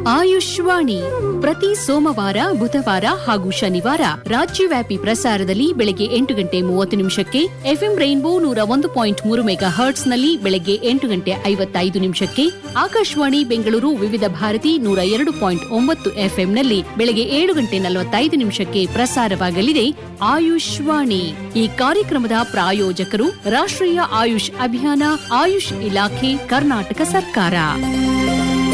ಆಯುಷ್ವಾಣಿ ಪ್ರತಿ ಸೋಮವಾರ, ಬುಧವಾರ ಹಾಗೂ ಶನಿವಾರ ರಾಜ್ಯವ್ಯಾಪಿ ಪ್ರಸಾರದಲ್ಲಿ ಬೆಳಗ್ಗೆ 8:30 ಎಫ್ಎಂ ರೈನ್ಬೋ 101.3 ಮೆಗಾ ಹರ್ಟ್ಸ್ನಲ್ಲಿ ಬೆಳಗ್ಗೆ 8:55 ಆಕಾಶವಾಣಿ ಬೆಂಗಳೂರು ವಿವಿಧ ಭಾರತಿ 102.9 ಎಫ್ಎಂನಲ್ಲಿ ಬೆಳಗ್ಗೆ 7:45 ಪ್ರಸಾರವಾಗಲಿದೆ ಆಯುಷ್ವಾಣಿ. ಈ ಕಾರ್ಯಕ್ರಮದ ಪ್ರಾಯೋಜಕರು ರಾಷ್ಟ್ರೀಯ ಆಯುಷ್ ಅಭಿಯಾನ, ಆಯುಷ್ ಇಲಾಖೆ, ಕರ್ನಾಟಕ ಸರ್ಕಾರ.